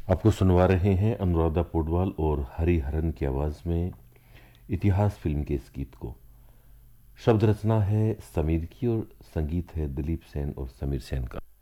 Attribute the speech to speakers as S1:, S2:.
S1: आपको सुनवा रहे हैं अनुराधा पौडवाल और हरिहरन की आवाज में इतिहास फिल्म के इस गीत को। शब्द रचना है समीर की और संगीत है दिलीप सेन और समीर सेन का।